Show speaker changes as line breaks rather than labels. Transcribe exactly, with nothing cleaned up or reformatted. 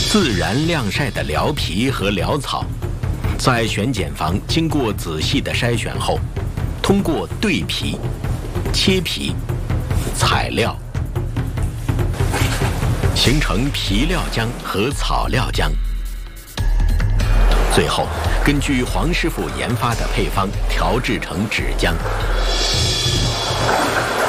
自然晾晒的蓼皮和蓼草，在选拣房经过仔细的筛选后，通过对皮、切皮、采料，形成皮料浆和草料浆。最后，根据黄师傅研发的配方调制成纸浆。